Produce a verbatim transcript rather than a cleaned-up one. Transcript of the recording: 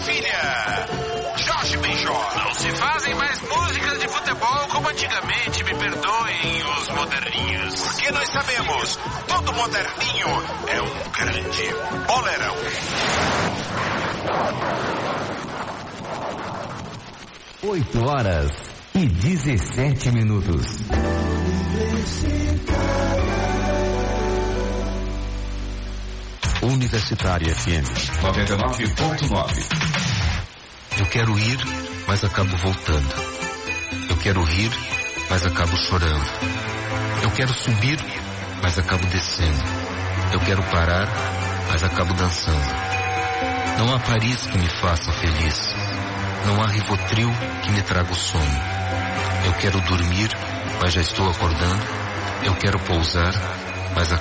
filha, Jorge Benjor. Não se fazem mais músicas de futebol como antigamente, me perdoem os moderninhos. Porque nós sabemos, todo moderninho é um grande boleirão. Oito horas e dezessete minutos. Universitária F M noventa e nove ponto nove. Eu quero ir, mas acabo voltando. Eu quero rir, mas acabo chorando. Eu quero subir, mas acabo descendo. Eu quero parar, mas acabo dançando. Não há Paris que me faça feliz. Não há Rivotril que me traga o sono. Eu quero dormir, mas já estou acordando. Eu quero pousar, mas